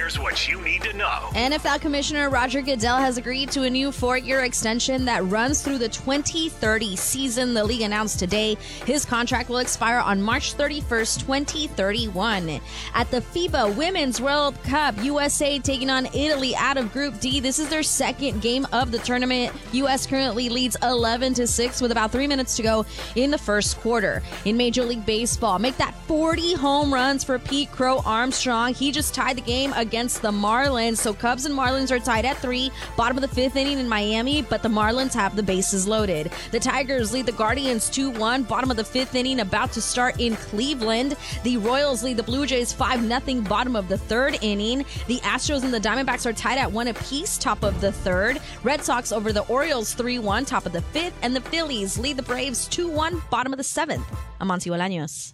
Here's what you need to know. NFL Commissioner Roger Goodell has agreed to a new 4-year extension that runs through the 2030 season. The league announced today his contract will expire on March 31st, 2031. At the FIBA Women's World Cup, USA taking on Italy out of Group D. This is their second game of the tournament. U.S. currently leads 11-6 with about 3 minutes to go in the first quarter. In Major League Baseball, make that 40 home runs for Pete Crow Armstrong. He just tied the game against the Marlins. So Cubs and Marlins are tied at 3, bottom of the 5th inning in Miami, but the Marlins have the bases loaded. The Tigers lead the Guardians 2-1, bottom of the 5th inning, about to start in Cleveland. The Royals lead the Blue Jays 5-0, bottom of the 3rd inning. The Astros and the Diamondbacks are tied at 1 apiece, top of the 3rd. Red Sox over the Orioles 3-1, top of the 5th, and the Phillies lead the Braves 2-1, bottom of the 7th. I'm Monty Bolaños.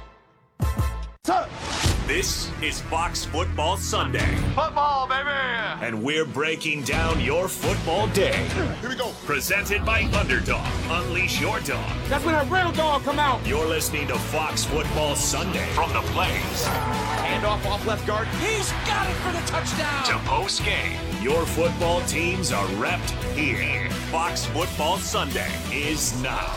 This is Fox Football Sunday. Football, baby! And we're breaking down your football day. Here we go. Presented by Underdog. Unleash your dog. That's when a real dog come out. You're listening to Fox Football Sunday from the Plains. Handoff off left guard. He's got it for the touchdown. To post game. Your football teams are repped here. Fox Football Sunday is now.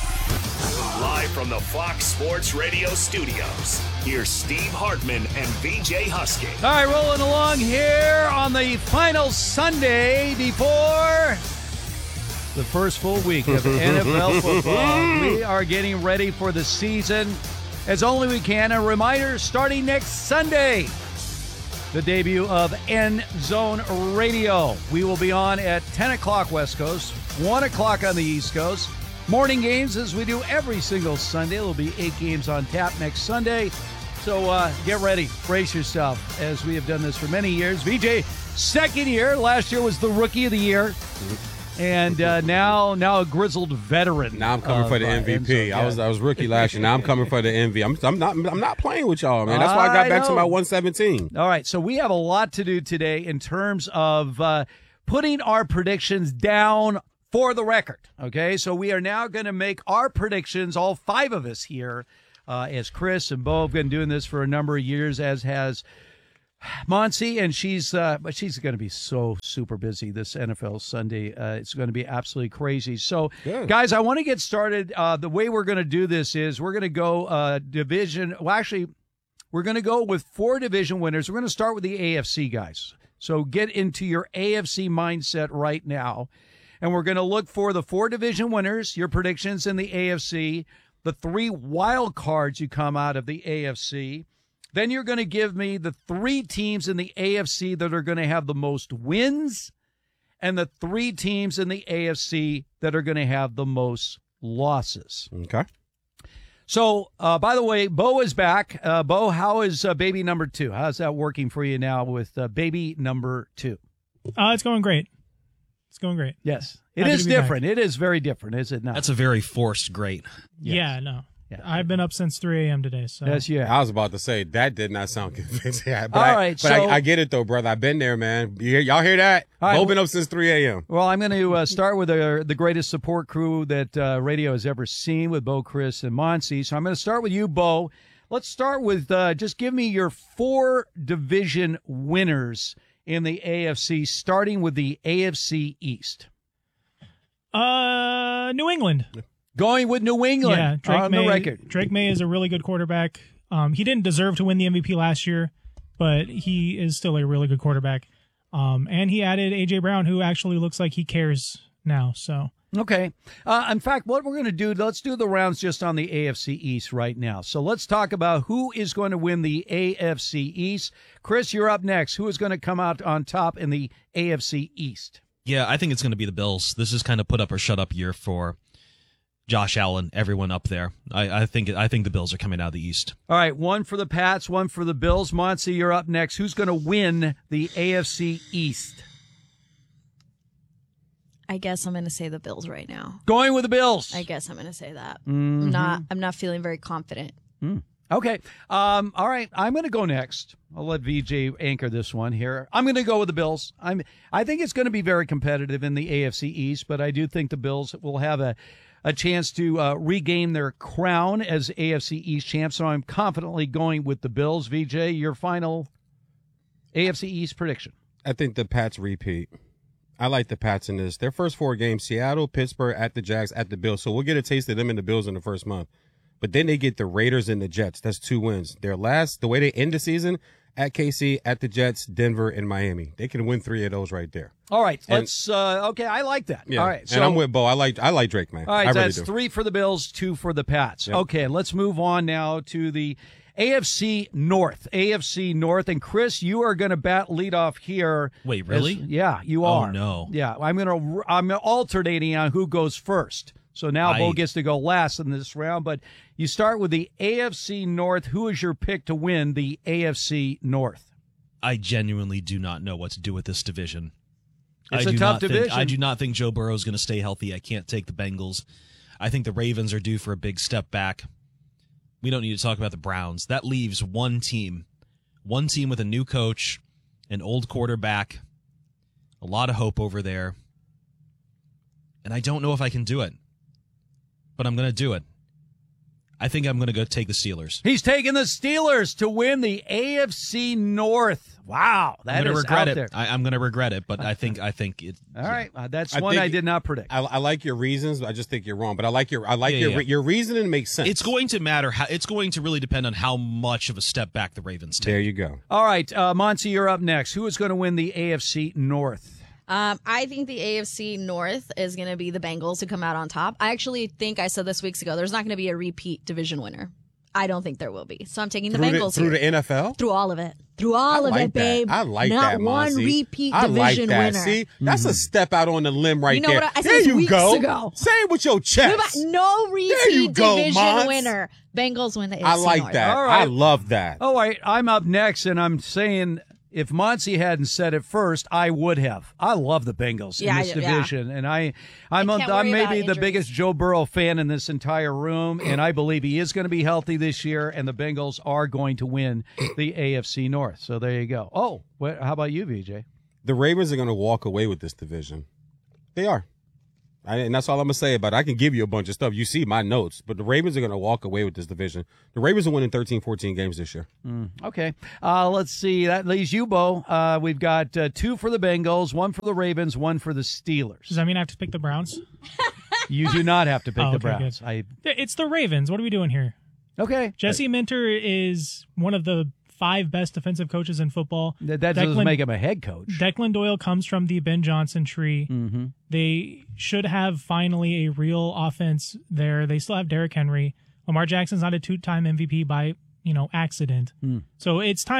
Live from the Fox Sports Radio studios, here's Steve Hartman and VJ Husky. All right, rolling along here on the final Sunday before the first full week of NFL football. We are getting ready for the season as only we can. A reminder, starting next Sunday, the debut of End Zone Radio. We will be on at 10 o'clock West Coast, 1 o'clock on the East Coast. Morning games, as we do every single Sunday. There will be 8 games on tap next Sunday. So get ready. Brace yourself, as we have done this for many years. VJ, second year. Last year was the Rookie of the Year. And now a grizzled veteran. Now I'm coming for the MVP. I was rookie last year. Now I'm coming for the MVP. I'm not playing with y'all, man. That's why I got back to my 117. All right, so we have a lot to do today in terms of putting our predictions down for the record, okay? So we are now going to make our predictions, all 5 of us here, as Chris and Bo have been doing this for a number of years, as has Monty, and she's going to be so super busy this NFL Sunday. It's going to be absolutely crazy. So, guys, I want to get started. The way we're going to do this is we're going to go division. Well, actually, we're going to go with 4 division winners. We're going to start with the AFC, guys. So get into your AFC mindset right now. And we're going to look for the 4 division winners, your predictions in the AFC, the 3 wild cards you come out of the AFC. Then you're going to give me the 3 teams in the AFC that are going to have the most wins and the 3 teams in the AFC that are going to have the most losses. Okay. So, by the way, Bo is back. Bo, how is baby number 2? How's that working for you now with baby number 2? It's going great. It's going great. Yes. It is different. It is very different, is it not? That's a very forced great. Yes. Yeah, no. Yeah. I've been up since 3 a.m. today. So. Yes, yeah. I was about to say, that did not sound convincing. But All right, I get it, though, brother. I've been there, man. Y'all hear that? Bo been up since 3 a.m. Well, I'm going to start with the greatest support crew that radio has ever seen with Bo, Chris, and Monty. So I'm going to start with you, Bo. Let's start with just give me your 4 division winners in the AFC, starting with the AFC East. New England. Going with New England. Yeah, Drake on May, the record. Drake May is a really good quarterback. He didn't deserve to win the MVP last year, but he is still a really good quarterback. And he added A.J. Brown, who actually looks like he cares now. So Okay. In fact, what we're going to do, let's do the rounds just on the AFC East right now. So let's talk about who is going to win the AFC East. Chris, you're up next. Who is going to come out on top in the AFC East? Yeah, I think it's going to be the Bills. This is kind of put up or shut up year for Josh Allen, everyone up there. I think the Bills are coming out of the East. All right, 1 for the Pats, 1 for the Bills. Monty, you're up next. Who's going to win the AFC East? I guess I'm going to say the Bills right now. Going with the Bills. I guess I'm going to say that. Mm-hmm. I'm not feeling very confident. Okay. All right. I'm going to go next. I'll let VJ anchor this one here. I'm going to go with the Bills. I think it's going to be very competitive in the AFC East, but I do think the Bills will have a chance to regain their crown as AFC East champs. So I'm confidently going with the Bills. VJ, your final. AFC East prediction. I think the Pats repeat. I like the Pats in this. Their first 4 games, Seattle, Pittsburgh, at the Jags, at the Bills. So we'll get a taste of them and the Bills in the first month. But then they get the Raiders and the Jets. That's 2 wins. The way they end the season, at KC, at the Jets, Denver, and Miami. They can win 3 of those right there. All right, okay, I like that. Yeah. All right, and I'm with Bo. I like Drake, man. All right, I really that's do. 3 for the Bills, 2 for the Pats. Yep. Okay, let's move on now to the AFC North. AFC North, and Chris, you are going to bat lead off here. Wait, really? Yeah, you are. Oh, no. Yeah, I'm alternating on who goes first. So now Bo gets to go last in this round, but you start with the AFC North. Who is your pick to win the AFC North? I genuinely do not know what to do with this division. It's a tough division. I do not think Joe Burrow is going to stay healthy. I can't take the Bengals. I think the Ravens are due for a big step back. We don't need to talk about the Browns. That leaves one team with a new coach, an old quarterback, a lot of hope over there. And I don't know if I can do it, but I'm going to do it. I think I'm going to go take the Steelers. He's taking the Steelers to win the AFC North. Wow, that is regret out it. there. I'm going to regret it, but I think it. All right, that's one I did not predict. I like your reasons. I just think you're wrong. But I like your reasoning makes sense. It's going to matter. It's going to really depend on how much of a step back the Ravens take. There you go. All right, Monty, you're up next. Who is going to win the AFC North? I think the AFC North is going to be the Bengals who come out on top. I actually think I said this weeks ago, there's not going to be a repeat division winner. I don't think there will be. So I'm taking the Bengals through here. the NFL? Through all of it. Through all of it, babe. I like not that, one Monty. repeat I like division that. winner. See, that's a step out on the limb right You know there. what I said there this you weeks go. ago. Say it with your chest. No There repeat you go, division Mons. winner. Bengals win the AFC I like North. that. All right. I love that. All right, I'm up next, and I'm saying if Monty hadn't said it first, I would have. I love the Bengals in this division, and I'm maybe the biggest Joe Burrow fan in this entire room, and I believe he is going to be healthy this year, and the Bengals are going to win the AFC North. So there you go. Oh, how about you, VJ? The Ravens are going to walk away with this division. They are. And that's all I'm going to say about it. I can give you a bunch of stuff. You see my notes. But the Ravens are going to walk away with this division. The Ravens are winning 13, 14 games this year. Okay. Let's see. That leaves you, Bo. We've got 2 for the Bengals, 1 for the Ravens, 1 for the Steelers. Does that mean I have to pick the Browns? You do not have to pick Oh, the okay, Browns. It's the Ravens. What are we doing here? Okay. Jesse Minter is one of the 5 best defensive coaches in football. That doesn't make him a head coach. Declan Doyle comes from the Ben Johnson tree. Mm-hmm. They should have finally a real offense there. They still have Derrick Henry. Lamar Jackson's not a 2-time MVP by accident. So it's time